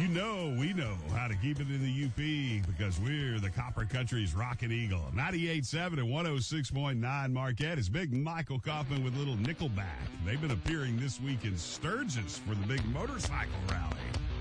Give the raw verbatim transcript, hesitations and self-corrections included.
you know we know how to keep it in the U P because we're the Copper Country's Rockin' Eagle. ninety-eight point seven and one oh six point nine Marquette. It's Big Michael Kaufman with Little Nickelback. They've been appearing this week in Sturgis for the big motorcycle rally.